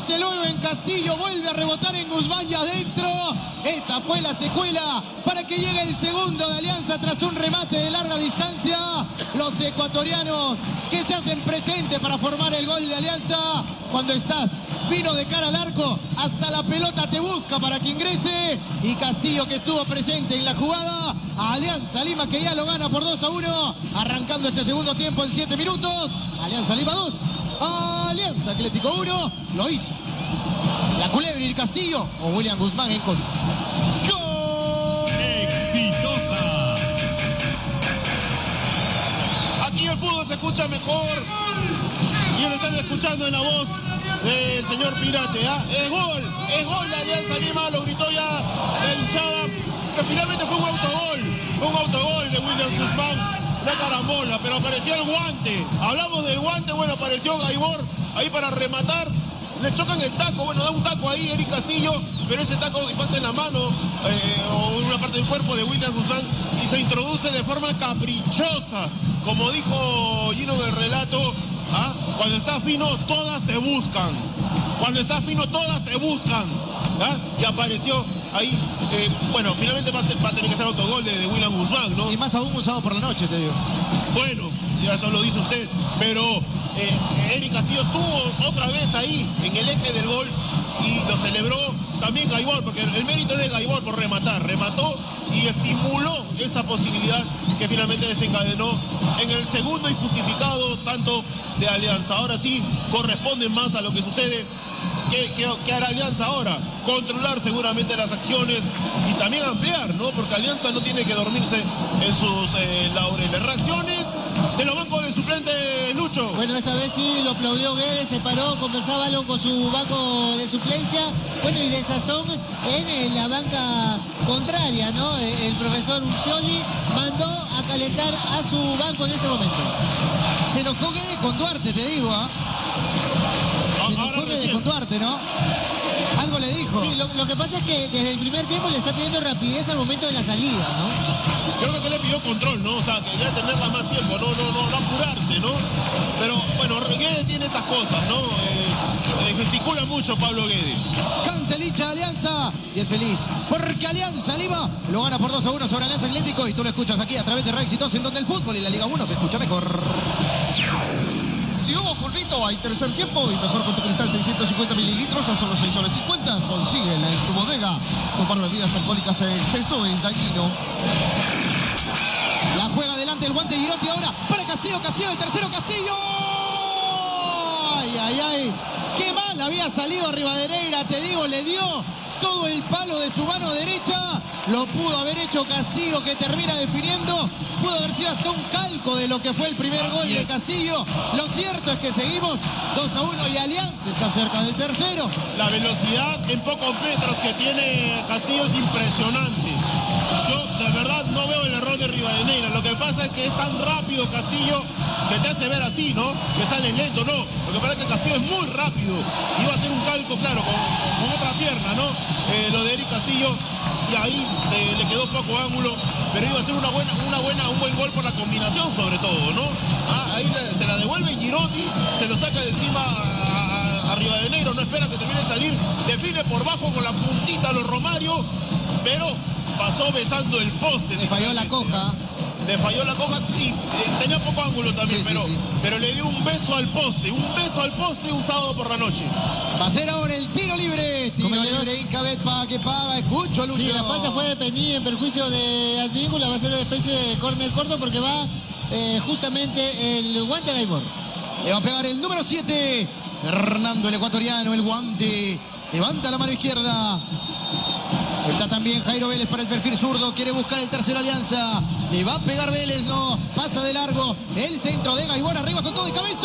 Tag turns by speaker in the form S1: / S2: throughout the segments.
S1: Aparece luego en Castillo, vuelve a rebotar en Guzmán y adentro. Esa fue la secuela para que llegue el segundo de Alianza tras un remate de larga distancia. Los ecuatorianos que se hacen presente para formar el gol de Alianza. Cuando estás fino de cara al arco, hasta la pelota te busca para que ingrese. Y Castillo, que estuvo presente en la jugada. Alianza Lima, que ya lo gana por 2-1, arrancando este segundo tiempo en 7 minutos. Alianza Lima 2, Alianza Atlético 1. Lo hizo la Culebra y Castillo o William Guzmán en contra. ¡Gol!
S2: ¡Exitosa! Aquí el fútbol se escucha mejor y lo están escuchando en la voz del señor Pirate. Es gol de Alianza Lima, lo gritó ya la hinchada, que finalmente fue un autogol de William Guzmán. Una carambola, pero apareció el guante. Hablamos del guante, bueno, apareció Gaibor ahí para rematar. Le chocan el taco, bueno, da un taco ahí Eric Castillo, pero ese taco impacta en la mano o en una parte del cuerpo de William Guzmán y se introduce de forma caprichosa. Como dijo Gino en el relato, cuando está fino todas te buscan. Cuando está fino todas te buscan. Y apareció ahí, bueno, finalmente va a tener que ser autogol de William Guzmán, ¿no?
S1: Y más aún un sábado por la noche, te digo.
S2: Bueno, ya eso lo dice usted, pero Eric Castillo estuvo otra vez ahí en el eje del gol y lo celebró también Gaibor, porque el mérito es de Gaibor por rematar. Remató y estimuló esa posibilidad que finalmente desencadenó en el segundo injustificado tanto de Alianza. Ahora sí corresponde más a lo que sucede. ¿Qué hará Alianza ahora? Controlar seguramente las acciones y también ampliar, ¿no? Porque Alianza no tiene que dormirse en sus laureles. Reacciones de los bancos de suplente, Lucho.
S3: Bueno, esa vez sí lo aplaudió Guedes, se paró, conversaba con su banco de suplencia. Bueno, y de sazón en la banca contraria, ¿no? El profesor Urcioli mandó a calentar a su banco en ese momento.
S1: Se enojó Guedes con Duarte, te digo, Se enojó Guedes con Duarte, ¿no? Algo le dijo.
S3: Sí, lo que pasa es que desde el primer tiempo le está pidiendo rapidez al momento de la salida, ¿no?
S2: Yo creo que le pidió control, ¿no? O sea, que ya tenerla más tiempo, no apurarse, ¿no? Pero, bueno, Guedes tiene estas cosas, ¿no? Gesticula mucho Pablo Guedes.
S1: Canta el hincha de Alianza y es feliz porque Alianza Lima lo gana por 2-1 sobre Alianza Atlético y tú lo escuchas aquí a través de Radio Exitosa, en donde el fútbol y la Liga 1 se escucha mejor.
S4: Si hubo fulbito, hay tercer tiempo y mejor con tu cristal 650 mililitros a solo 6,50 soles. Consíguela en tu bodega. Tomar bebidas alcohólicas en exceso es dañino.
S1: La juega adelante el guante Girotti ahora para Castillo, el tercero Castillo. Ay. Qué mal había salido Rivadeneira, te digo, le dio todo el palo de su mano derecha. Lo pudo haber hecho Castillo, que termina definiendo. Pudo haber sido hasta un calco de lo que fue el primer gol de Castillo. Lo cierto es que seguimos 2-1 y Alianza está cerca del tercero.
S2: La velocidad en pocos metros que tiene Castillo es impresionante. Yo de verdad no veo el error de Rivadeneira. Lo que pasa es que es tan rápido Castillo que te hace ver así, ¿no? Que sale lento, no. Lo que pasa es que Castillo es muy rápido. Iba a ser un calco, claro, con otra pierna, ¿no? Lo de Eric Castillo. Y ahí le quedó poco ángulo, pero iba a ser un buen gol por la combinación sobre todo, ¿no? Ahí se la devuelve Girotti, se lo saca de encima a Rivadeneira, no espera que termine de salir, define por bajo con la puntita a los Romario, pero pasó besando el poste.
S1: Le falló la coja.
S2: Le falló la coja, sí, tenía poco ángulo también,
S1: sí,
S2: pero le dio un beso al poste un sábado por la noche.
S1: Va a ser ahora el tiro libre. Tiro libre Incabet para que paga. Escucho, Lucho.
S3: Sí, la falta fue de Penilla en perjuicio de Advíncula. Va a ser una especie de córner corto porque va justamente el guante Gaibor.
S1: Le va a pegar el número 7. Fernando, el ecuatoriano, el guante. Levanta la mano izquierda. Está también Jairo Vélez para el perfil zurdo. Quiere buscar el tercero Alianza. Le va a pegar Vélez, no. Pasa de largo. El centro de Gaibor arriba con todo de cabeza.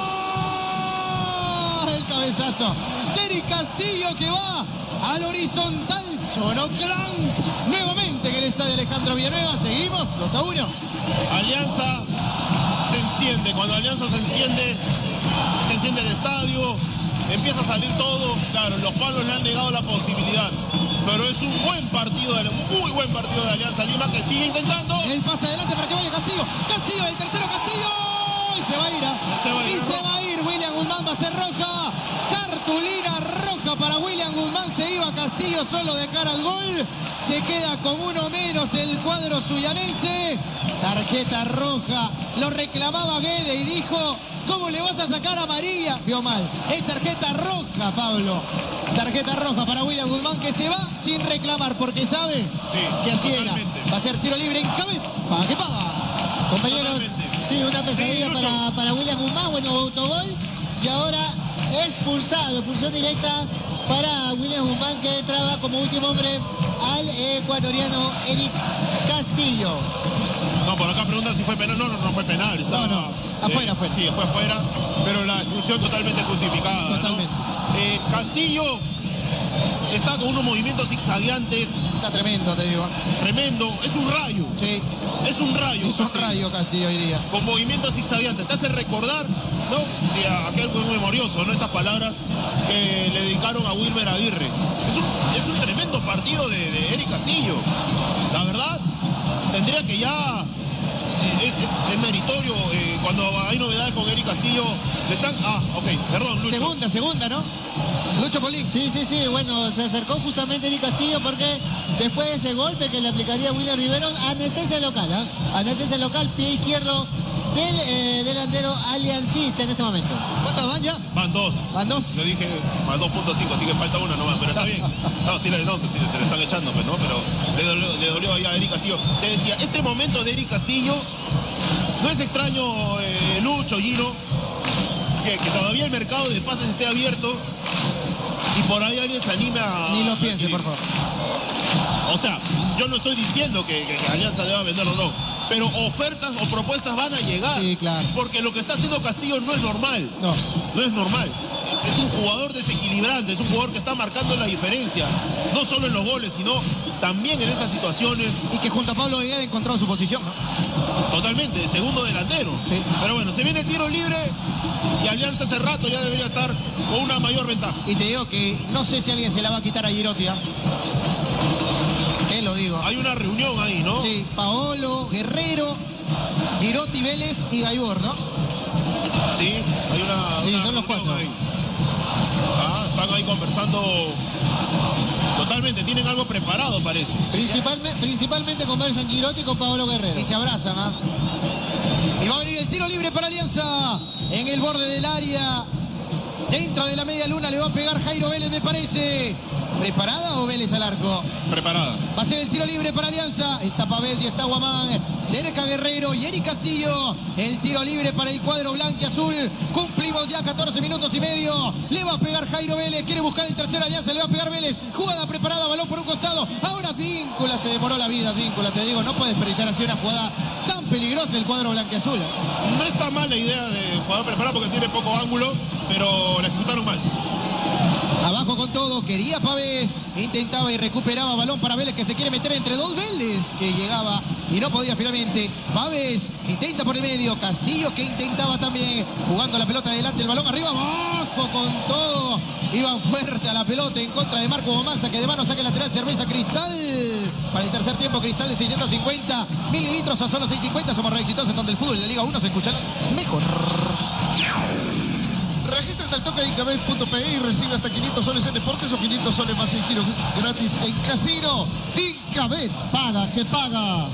S1: El cabezazo de Eric Castillo que va al horizontal. Sonó clan nuevamente en el estadio Alejandro Villanueva. Seguimos 2-1.
S2: Alianza se enciende. Cuando Alianza se enciende el estadio. Empieza a salir todo. Claro, los palos le han negado la posibilidad. Pero es un muy buen partido de Alianza Lima que sigue intentando.
S1: El pase adelante para que vaya Castillo. Castillo, el tercero Castillo. Y se va a ir. Se va a ir William Guzmán, va a ser roja. Cartulina Castillo solo de cara al gol. Se queda con uno menos el cuadro suyanense. Tarjeta roja. Lo reclamaba Guede y dijo: ¿cómo le vas a sacar amarilla? Vio mal. Es tarjeta roja, Pablo. Tarjeta roja para William Guzmán, que se va sin reclamar porque sabe que así
S2: totalmente.
S1: era. Va a ser tiro libre en cabeza. Paga que paga.
S3: Compañeros,
S2: Totalmente.
S3: sí, una pesadilla
S2: Sí, Lucho.
S3: para William Guzmán. Bueno, autogol. Y ahora expulsado. Expulsión directa para William Guzmán, que traba como último hombre al ecuatoriano Eric Castillo.
S2: No, por acá preguntan si fue penal. No fue penal. Estaba,
S1: No. Afuera.
S2: Sí, fue afuera. Pero la expulsión totalmente justificada. ¿no?
S1: Totalmente.
S2: Castillo está con unos movimientos zigzagueantes.
S1: Está tremendo, te digo.
S2: Tremendo. Es un rayo.
S1: Sí,
S2: Es un rayo.
S1: hizo un
S2: Castillo.
S1: rayo Castillo hoy día.
S2: Con movimientos zigzagueantes. Te hace recordar, ¿no? Sí, aquel buen memorioso, ¿no? Estas palabras que le dedicaron a Wilmer Aguirre. Es un tremendo partido de Eric Castillo. La verdad, tendría que ya... Es meritorio cuando hay novedades con Eric Castillo. Le están... ok, perdón, Lucho.
S1: Segunda, ¿no? Lucho Polín.
S3: Sí, bueno, se acercó justamente Eric Castillo porque después de ese golpe que le aplicaría William Riveros, anestesia local, anestesia local, pie izquierdo del delantero aliancista en este momento.
S1: ¿Cuántas van ya?
S2: Van dos.
S1: Van dos.
S2: Le dije más 2.5, así que falta una nomás, pero está bien. No, sí, se le están echando, pues, ¿no? Pero le dolió ahí a Eric Castillo. Te decía, este momento de Eric Castillo no es extraño, Lucho, Gino, que todavía el mercado de pases esté abierto y por ahí alguien se anime a...
S1: Ni lo piense, por favor.
S2: O sea, yo no estoy diciendo que Alianza deba venderlo o no, pero ofertas o propuestas van a llegar.
S1: Sí, claro.
S2: Porque lo que está haciendo Castillo no es normal.
S1: No.
S2: No es normal. Es un jugador desequilibrante, es un jugador que está marcando la diferencia. No solo en los goles, sino también en esas situaciones.
S1: Y que junto a Pablo Guede ha encontrado su posición, ¿no?
S2: Totalmente, segundo delantero.
S1: Sí.
S2: Pero bueno, se viene el tiro libre y Alianza hace rato ya debería estar con una mayor ventaja.
S1: Y te digo que no sé si alguien se la va a quitar a Girotti, ¿ah? Te lo digo.
S2: Hay una reunión ahí, ¿no?
S1: Sí, Paolo, Guerrero, Girotti, Vélez y Gaibor, ¿no?
S2: Sí, hay una
S1: Sí,
S2: una
S1: son los
S2: reunión
S1: cuatro.
S2: ahí. Están ahí conversando. Totalmente, tienen algo preparado, parece.
S3: Principalmente conversan Girotti con Paolo Guerrero.
S1: Y se abrazan, ¿ah? Y va a venir el tiro libre para Alianza en el borde del área. Dentro de la media luna le va a pegar Jairo Vélez, me parece. ¿Preparada o Vélez al arco?
S2: Preparada.
S1: Va a ser el tiro libre para Alianza. Está Pavés y está Guamán. Cerca Guerrero y Eric Castillo. El tiro libre para el cuadro blanquiazul. Cumplimos ya 14 minutos y medio. Le va a pegar Jairo Vélez. Quiere buscar el tercero. Alianza le va a pegar Vélez. Jugada preparada. Balón por un costado. Ahora Víncula. Se demoró la vida. Víncula, te digo. No puede desperdiciar así una jugada tan peligrosa el cuadro blanquiazul.
S2: No está mal la idea de jugador preparado porque tiene poco ángulo, pero la ejecutaron mal.
S1: Abajo con todo, quería Pavés, intentaba y recuperaba balón para Vélez que se quiere meter entre dos. Vélez que llegaba y no podía finalmente. Pavés intenta por el medio, Castillo que intentaba también, jugando la pelota adelante, el balón arriba, abajo con todo. Iban fuerte a la pelota en contra de Marco Guamán, saque de mano, saque lateral, Cerveza Cristal. Para el tercer tiempo, Cristal de 650 mililitros a solo 650. Somos re exitosos donde el fútbol de Liga 1 se escucha mejor.
S4: Regístrate al toque de Incabet.pe y recibe hasta 500 soles en deportes o 500 soles más en giro gratis en casino. Incabet, paga que paga.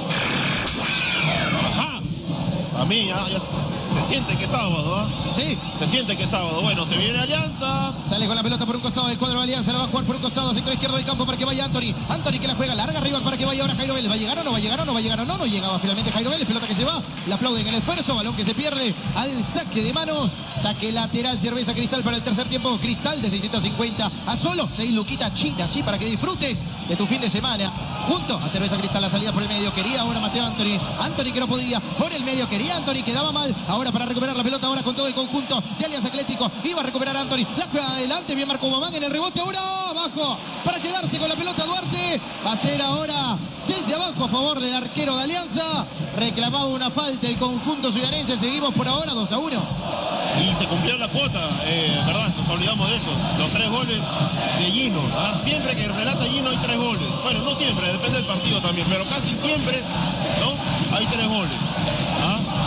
S2: Ajá. A mí ya se siente que es sábado, ¿ah?
S1: Sí.
S2: Se siente que es sábado. Bueno, se viene Alianza.
S1: Sale con la pelota por un costado del cuadro de Alianza, la va a jugar por un costado, sector izquierdo del campo para que vaya Anthony. Anthony que la juega larga arriba para que vaya ahora Jairo Vélez. ¿Va a llegar o no va a llegar o no va a llegar o no? No llegaba finalmente Jairo Vélez, pelota que se va, le aplauden el esfuerzo, balón que se pierde al saque de manos. Saque lateral, Cerveza Cristal para el tercer tiempo. Cristal de 650 a solo 6 luquitas chinas, ¿sí? Para que disfrutes de tu fin de semana. Junto a Cerveza Cristal, la salida por el medio. Quería ahora Mateo Anthony. Anthony que no podía. Por el medio quería Anthony, quedaba mal. Ahora para recuperar la pelota, ahora con todo el conjunto de Alianza Atlético. Iba a recuperar Anthony. La juega adelante, bien Marco Guamán en el rebote. Ahora abajo para quedarse con la pelota Duarte. Va a ser ahora desde abajo a favor del arquero de Alianza. Reclamaba una falta el conjunto suyanense. Seguimos por ahora 2-1.
S2: Y se cumplió la cuota, ¿verdad? Nos olvidamos de eso. Los 3 goles de Gino. ¿Ah? Siempre que relata Gino hay 3 goles. Bueno, no siempre, depende del partido también, pero casi siempre, ¿no? Hay 3 goles. ¿Ah?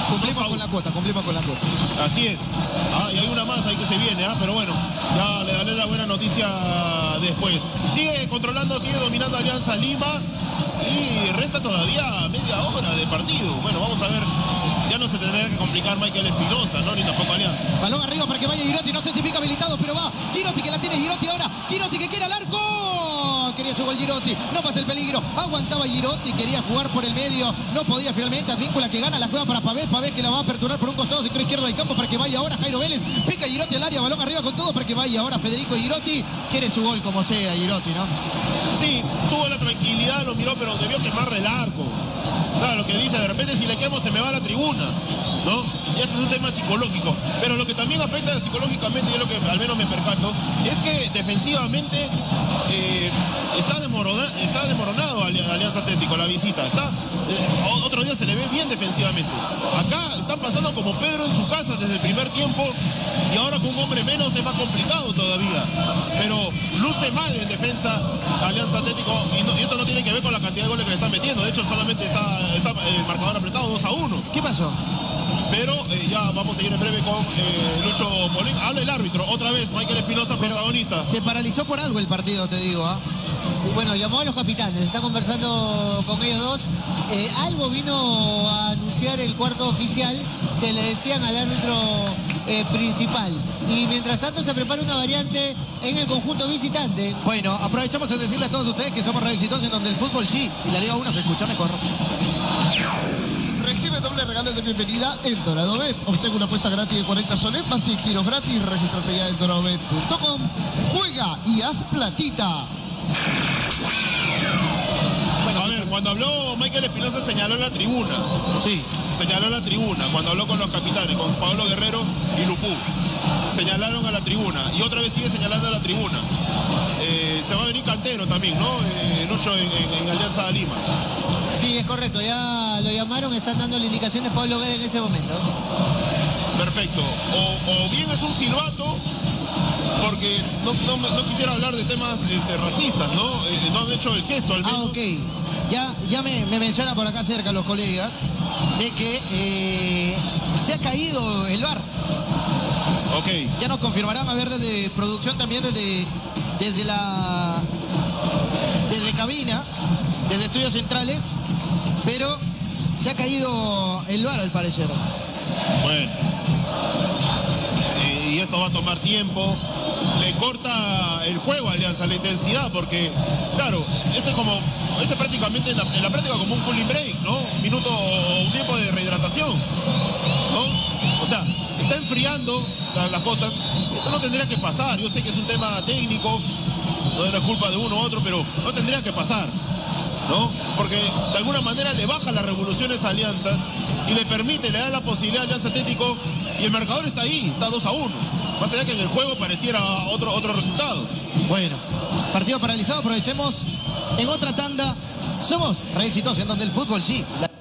S1: Cumplimos con la cuota, cumplimos con la cuota.
S2: Así es. Y hay una más ahí que se viene, pero bueno, ya le daré la buena noticia después. Sigue controlando, sigue dominando Alianza Lima y resta todavía media hora de partido. Bueno, vamos a ver. Ya no se tendrá que complicar Michael Espinosa, ¿no? Ni tampoco Alianza.
S1: Balón arriba para que vaya Girotti, no sé si pica habilitado, pero va. Girotti que la tiene Girotti ahora. Girotti que quiere al arco. Quería su gol Girotti, no pasa el peligro. Aguantaba Girotti, quería jugar por el medio. No podía finalmente. Advíncula que gana la juega para Pavés. Pavés que la va a aperturar por un costado sector izquierdo del campo para que vaya ahora Jairo Vélez. Pica Girotti al área, balón arriba con todo para que vaya ahora Federico Girotti. Quiere su gol como sea Girotti, ¿no?
S2: Sí, tuvo la tranquilidad, lo miró, pero debió quemarle el arco. Claro, lo que dice, de repente si le quemo se me va a la tribuna, ¿no? Y ese es un tema psicológico. Pero lo que también afecta psicológicamente, y es lo que al menos me percato, es que defensivamente está desmoronado Alianza Atlético, la visita. Otro día se le ve bien defensivamente. Acá están pasando como Pedro en su casa desde el primer tiempo y ahora con un hombre menos es más complicado todavía. Pero luce mal en defensa Alianza Atlético y esto no tiene que ver con la cantidad de goles que le están metiendo. De hecho, solamente está el marcador apretado 2-1.
S1: ¿Qué pasó?
S2: Pero ya vamos a ir en breve con Lucho Molín. Habla el árbitro, otra vez Michael Espinosa, protagonista.
S1: Se paralizó por algo el partido, te digo, ¿ah?
S3: Sí, bueno, llamó a los capitanes, está conversando con ellos dos. Algo vino a anunciar el cuarto oficial que le decían al árbitro principal. Y mientras tanto se prepara una variante en el conjunto visitante.
S1: Bueno, aprovechamos en decirle a todos ustedes que somos Radio Exitosos en donde el fútbol sí y la Liga 1 se escucha mejor.
S4: Recibe doble regalo de bienvenida en Dorado Bet. Obtenga una apuesta gratis de 40 soles más 100 giros gratis. Regístrate ya en doradobet.com. Juega y haz platita.
S2: A ver, cuando habló Michael Espinosa señaló la tribuna.
S1: Sí.
S2: Señaló la tribuna cuando habló con los capitanes, con Pablo Guerrero y Lupú. Señalaron a la tribuna y otra vez sigue señalando a la tribuna. Se va a venir Cantero también, ¿no? Lucho en Alianza Lima.
S3: Sí, es correcto, ya lo llamaron, están dando la indicación de Pablo Guerrero en ese momento.
S2: Perfecto. O bien es un silbato, porque no quisiera hablar de temas racistas, ¿no? No han hecho el gesto al menos.
S1: Ok. Ya me menciona por acá cerca los colegas de que se ha caído el VAR.
S2: Ok.
S1: Ya nos confirmarán, a ver, desde producción también, desde cabina, desde estudios centrales, pero se ha caído el VAR al parecer.
S2: Bueno. Y esto va a tomar tiempo. Le corta el juego a Alianza, la intensidad, porque, claro, esto es prácticamente en la práctica como un cooling break, ¿no? Un tiempo de rehidratación, ¿no? O sea, está enfriando las cosas. Esto no tendría que pasar. Yo sé que es un tema técnico, no es la culpa de uno u otro, pero no tendría que pasar, ¿no? Porque de alguna manera le baja las revoluciones a Alianza y le da la posibilidad a Alianza Atlético, y el marcador está ahí, está 2-1. Más allá que en el juego pareciera otro resultado.
S1: Bueno, partido paralizado, aprovechemos en otra tanda. Somos Re Exitosos en donde el fútbol sí.